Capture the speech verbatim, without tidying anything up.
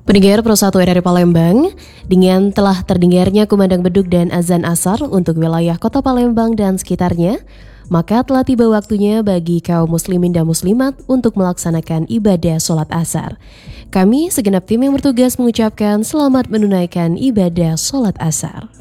Pendengar Pro satu R R I Palembang, dengan telah terdengarnya kumandang beduk dan azan asar untuk wilayah kota Palembang dan sekitarnya, maka telah tiba waktunya bagi kaum muslimin dan muslimat untuk melaksanakan ibadah sholat asar. Kami segenap tim yang bertugas mengucapkan selamat menunaikan ibadah sholat asar.